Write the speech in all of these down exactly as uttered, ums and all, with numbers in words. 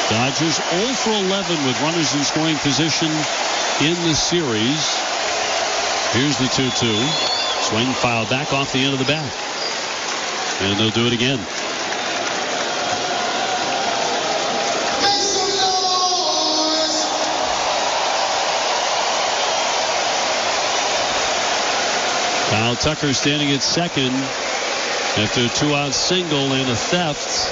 Dodgers oh for eleven with runners in scoring position in the series. Here's the two two. Swing foul back off the end of the bat. And they'll do it again. Kyle Tucker standing at second after a two-out single and a theft.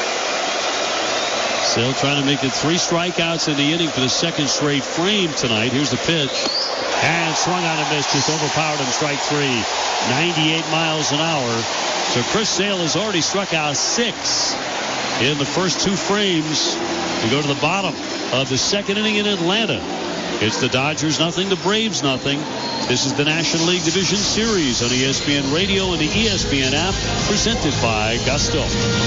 Sale trying to make it three strikeouts in the inning for the second straight frame tonight. Here's the pitch. And swung on and missed. Just overpowered him. Strike three. ninety-eight miles an hour. So Chris Sale has already struck out six in the first two frames. We go to the bottom of the second inning in Atlanta. It's the Dodgers nothing, the Braves nothing. This is the National League Division Series on E S P N Radio and the E S P N app, presented by Gusto.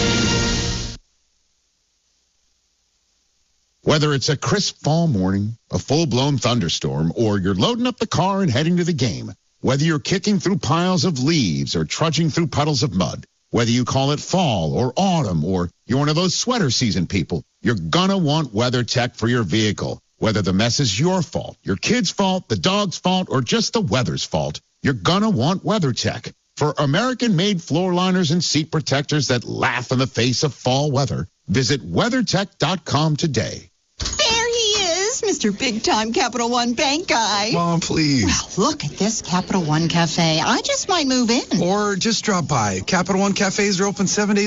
Whether it's a crisp fall morning, a full-blown thunderstorm, or you're loading up the car and heading to the game, whether you're kicking through piles of leaves or trudging through puddles of mud, whether you call it fall or autumn or you're one of those sweater season people, you're gonna want WeatherTech for your vehicle. Whether the mess is your fault, your kid's fault, the dog's fault, or just the weather's fault, you're gonna want WeatherTech. For American-made floor liners and seat protectors that laugh in the face of fall weather, visit weathertech dot com today. There he is, Mister Big-Time Capital One Bank guy. Mom, please. Well, look at this Capital One Cafe. I just might move in. Or just drop by. Capital One Cafes are open seven days